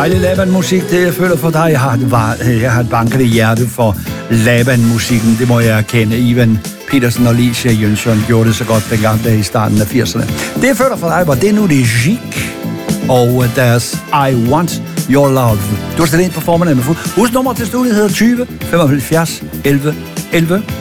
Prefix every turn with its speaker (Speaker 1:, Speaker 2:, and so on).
Speaker 1: Dejlig Laban-musik, det jeg føler for dig. Jeg har et bankende hjerte for Laban-musikken, det må jeg erkende. Ivan Petersen og Licia Jønsson gjorde det så godt dengang, der i starten af 80'erne. Det jeg føler for dig var, det er nu det Chic og deres I Want Your Love. Du har stillet ind på formanden med fod. Husk nummer til studiet hedder 20 75 11 11.